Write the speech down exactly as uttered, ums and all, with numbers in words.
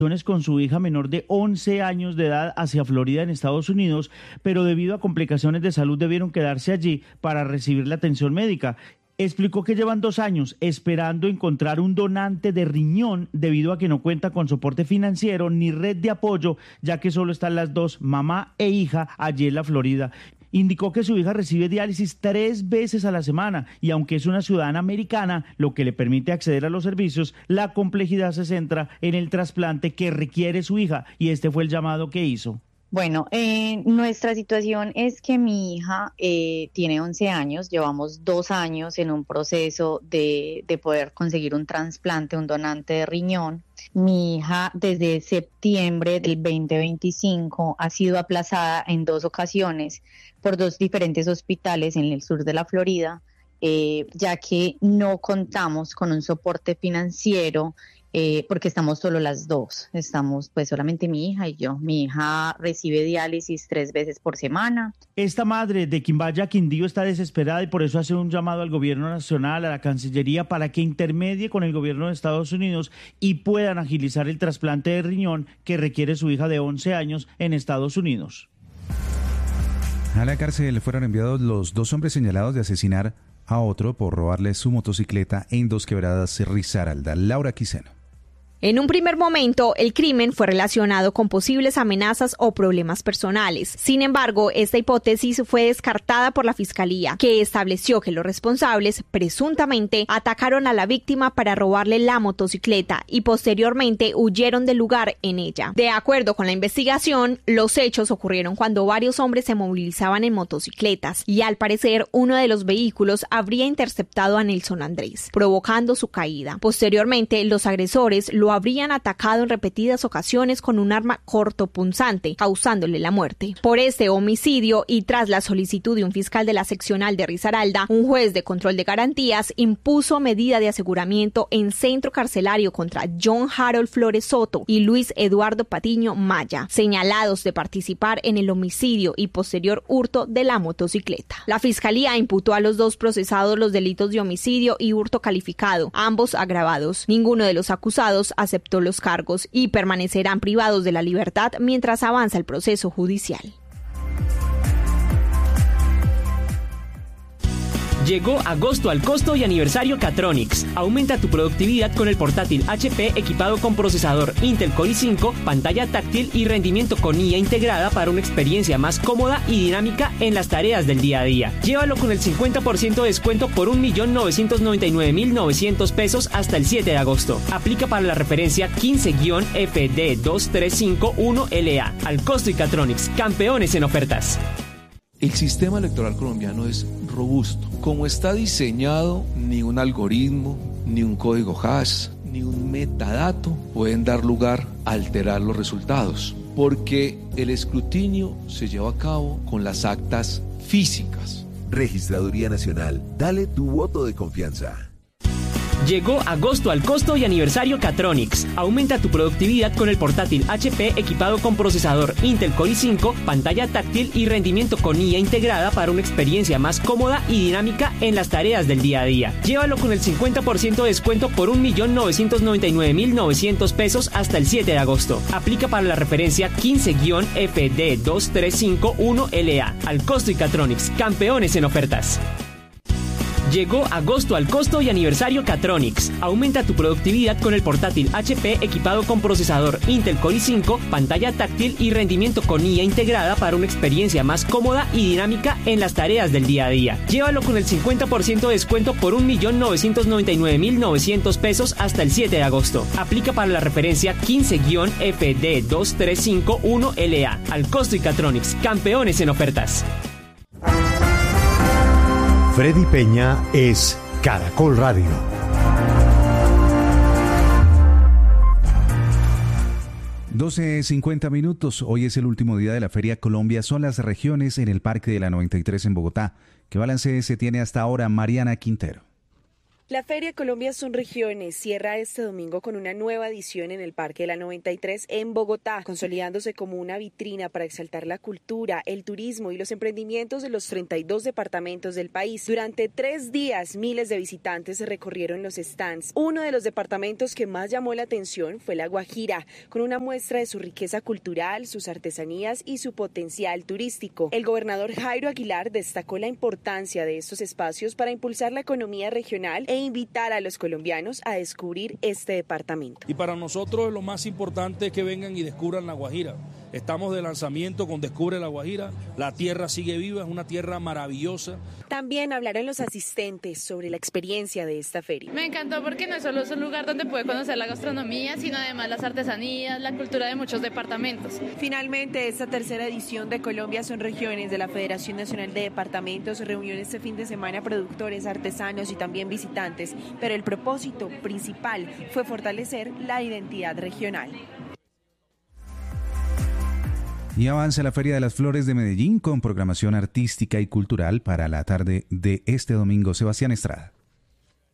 con su hija menor de once años de edad hacia Florida en Estados Unidos, pero debido a complicaciones de salud debieron quedarse allí para recibir la atención médica. Explicó que llevan dos años esperando encontrar un donante de riñón debido a que no cuenta con soporte financiero ni red de apoyo, ya que solo están las dos, mamá e hija, allí en la Florida. Indicó que su hija recibe diálisis tres veces a la semana y aunque es una ciudadana americana, lo que le permite acceder a los servicios, la complejidad se centra en el trasplante que requiere su hija y este fue el llamado que hizo. Bueno, eh, nuestra situación es que mi hija eh, tiene once años, llevamos dos años en un proceso de, de poder conseguir un trasplante, un donante de riñón. Mi hija desde septiembre del veinte veinticinco ha sido aplazada en dos ocasiones por dos diferentes hospitales en el sur de la Florida, eh, ya que no contamos con un soporte financiero. Eh, porque estamos solo las dos, estamos pues solamente mi hija y yo. Mi hija recibe diálisis tres veces por semana. Esta madre de Quimbaya Quindío está desesperada y por eso hace un llamado al gobierno nacional, a la Cancillería, para que intermedie con el gobierno de Estados Unidos y puedan agilizar el trasplante de riñón que requiere su hija de once años en Estados Unidos. A la cárcel fueron enviados los dos hombres señalados de asesinar a otro por robarle su motocicleta en Dos Quebradas, Risaralda. Laura Quiseno. En un primer momento, el crimen fue relacionado con posibles amenazas o problemas personales. Sin embargo, esta hipótesis fue descartada por la Fiscalía, que estableció que los responsables presuntamente atacaron a la víctima para robarle la motocicleta y posteriormente huyeron del lugar en ella. De acuerdo con la investigación, los hechos ocurrieron cuando varios hombres se movilizaban en motocicletas y al parecer uno de los vehículos habría interceptado a Nelson Andrés, provocando su caída. Posteriormente, los agresores lo habrían atacado en repetidas ocasiones con un arma cortopunzante, causándole la muerte. Por este homicidio y tras la solicitud de un fiscal de la seccional de Risaralda, un juez de control de garantías impuso medida de aseguramiento en centro carcelario contra John Harold Flores Soto y Luis Eduardo Patiño Maya, señalados de participar en el homicidio y posterior hurto de la motocicleta. La fiscalía imputó a los dos procesados los delitos de homicidio y hurto calificado, ambos agravados. Ninguno de los acusados aceptó los cargos y permanecerán privados de la libertad mientras avanza el proceso judicial. Llegó agosto al costo y aniversario Catronics. Aumenta tu productividad con el portátil H P equipado con procesador Intel Core i cinco, pantalla táctil y rendimiento con I A integrada para una experiencia más cómoda y dinámica en las tareas del día a día. Llévalo con el cincuenta por ciento de descuento por un millón novecientos noventa y nueve mil novecientos pesos hasta el siete de agosto. Aplica para la referencia quince F D dos tres cinco uno L A. Al costo y Catronics, campeones en ofertas. El sistema electoral colombiano es robusto. Como está diseñado, ni un algoritmo, ni un código hash, ni un metadato pueden dar lugar a alterar los resultados, porque el escrutinio se lleva a cabo con las actas físicas. Registraduría Nacional, dale tu voto de confianza. Llegó agosto al costo y aniversario Catronics. Aumenta tu productividad con el portátil H P equipado con procesador Intel Core i cinco, pantalla táctil y rendimiento con I A integrada para una experiencia más cómoda y dinámica en las tareas del día a día. Llévalo con el cincuenta por ciento de descuento por un millón novecientos noventa y nueve mil novecientos pesos hasta el siete de agosto. Aplica para la referencia quince F D dos tres cinco uno L A. Al costo y Catronics, campeones en ofertas. Llegó agosto al costo y aniversario Catronics. Aumenta tu productividad con el portátil H P equipado con procesador Intel Core i cinco, pantalla táctil y rendimiento con I A integrada para una experiencia más cómoda y dinámica en las tareas del día a día. Llévalo con el cincuenta por ciento de descuento por un millón novecientos noventa y nueve mil novecientos pesos hasta el siete de agosto. Aplica para la referencia quince F D dos tres cinco uno L A. Al costo y Catronics, campeones en ofertas. Freddy Peña es Caracol Radio. doce cincuenta minutos. Hoy es el último día de la Feria Colombia. Son las regiones en el Parque de la noventa y tres en Bogotá. ¿Qué balance se tiene hasta ahora, Mariana Quintero? La Feria Colombia Son Regiones cierra este domingo con una nueva edición en el Parque de la noventa y tres en Bogotá, consolidándose como una vitrina para exaltar la cultura, el turismo y los emprendimientos de los treinta y dos departamentos del país. Durante tres días, miles de visitantes recorrieron los stands. Uno de los departamentos que más llamó la atención fue La Guajira, con una muestra de su riqueza cultural, sus artesanías y su potencial turístico. El gobernador Jairo Aguilar destacó la importancia de estos espacios para impulsar la economía regional e invitar a los colombianos a descubrir este departamento. Y para nosotros lo más importante es que vengan y descubran La Guajira. Estamos de lanzamiento con Descubre La Guajira. La tierra sigue viva, es una tierra maravillosa. También hablaron los asistentes sobre la experiencia de esta feria. Me encantó porque no es solo un lugar donde puede conocer la gastronomía, sino además las artesanías, la cultura de muchos departamentos. Finalmente, esta tercera edición de Colombia Son Regiones de la Federación Nacional de Departamentos reunió este fin de semana a productores, artesanos y también visitantes, pero el propósito principal fue fortalecer la identidad regional. Y avanza la Feria de las Flores de Medellín con programación artística y cultural para la tarde de este domingo. Sebastián Estrada.